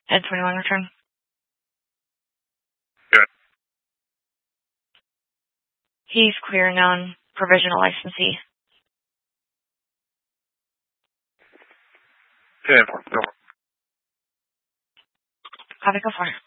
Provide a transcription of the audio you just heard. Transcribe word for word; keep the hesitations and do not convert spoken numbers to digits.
Ed twenty-one return. Good. He's clear known provisional licensee. ten four. Go. Copy, go for it.